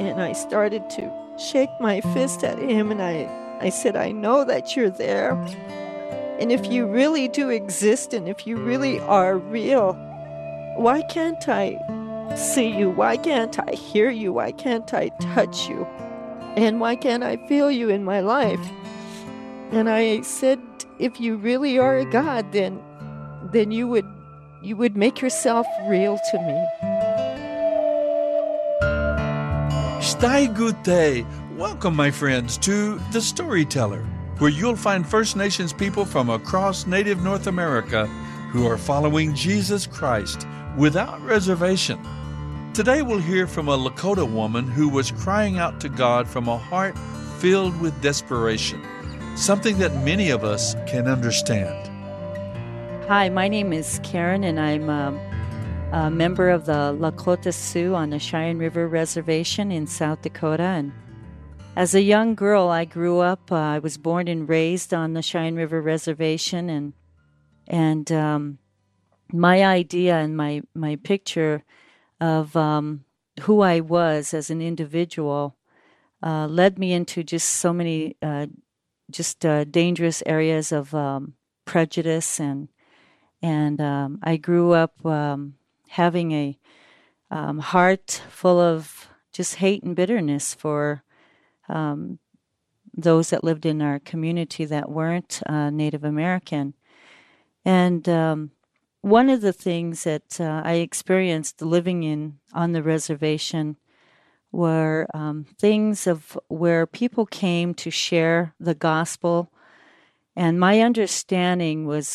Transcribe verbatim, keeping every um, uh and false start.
and I started to shake my fist at him, and I, I said, I know that you're there. And if you really do exist, and if you really are real, why can't I see you? Why can't I hear you? Why can't I touch you? And why can't I feel you in my life? And I said, if you really are a God, then then you would you would make yourself real to me. Stai Gute. Welcome, my friends, to The Storyteller, where you'll find First Nations people from across Native North America who are following Jesus Christ without reservation. Today we'll hear from a Lakota woman who was crying out to God from a heart filled with desperation, something that many of us can understand. Hi, my name is Karen, and I'm um, a member of the Lakota Sioux on the Cheyenne River Reservation in South Dakota. And as a young girl, I grew up. Uh, I was born and raised on the Cheyenne River Reservation, and and um, my idea and my my picture of um, who I was as an individual uh, led me into just so many uh, just uh, dangerous areas of um, prejudice, and and um, I grew up um, having a um, heart full of just hate and bitterness for um, those that lived in our community that weren't uh, Native American. And um, one of the things that uh, I experienced living in on the reservation were um, things of where people came to share the gospel, and my understanding was